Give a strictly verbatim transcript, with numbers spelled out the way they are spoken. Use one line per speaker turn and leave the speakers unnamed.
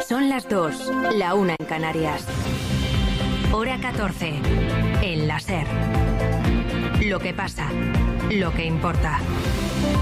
Son las dos, la una en Canarias. Hora catorce, en la SER. Lo que pasa, lo que importa.